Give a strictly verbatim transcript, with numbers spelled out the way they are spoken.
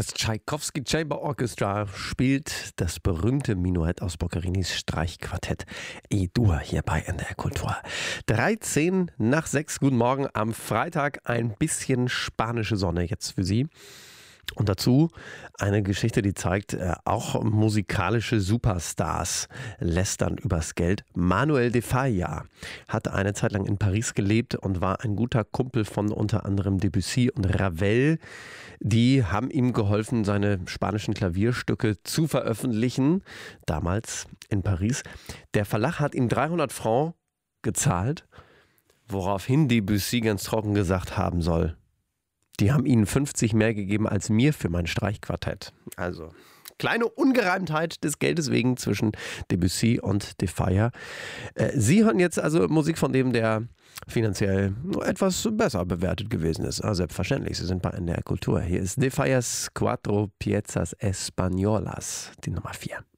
Das Tschaikowski Chamber Orchestra spielt das berühmte Menuett aus Boccarinis Streichquartett E-Dur hier bei N D R Kultur. dreizehn nach sechs, guten Morgen am Freitag, ein bisschen spanische Sonne jetzt für Sie. Und dazu eine Geschichte, die zeigt, äh, auch musikalische Superstars lästern übers Geld. Manuel de Falla hat eine Zeit lang in Paris gelebt und war ein guter Kumpel von unter anderem Debussy und Ravel. Die haben ihm geholfen, seine spanischen Klavierstücke zu veröffentlichen, damals in Paris. Der Verlag hat ihm dreihundert Francs gezahlt, woraufhin Debussy ganz trocken gesagt haben soll: Die haben ihnen fünfzig mehr gegeben als mir für mein Streichquartett. Also kleine Ungereimtheit des Geldes wegen zwischen Debussy und de Falla. Äh, Sie hören jetzt also Musik von dem, der finanziell etwas besser bewertet gewesen ist. Also selbstverständlich, Sie sind bei N D R Kultur. Hier ist de Fallas Cuatro Piezas Españolas, die Nummer vier.